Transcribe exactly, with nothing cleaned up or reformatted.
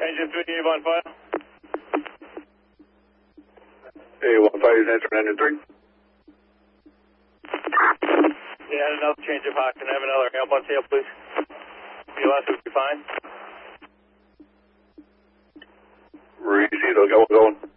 Engine three, Avon five. A one five is answering engine three. Yeah, another change of heart. Can I have another help on tail, please? B L S would be fine. Received, I'll get one going.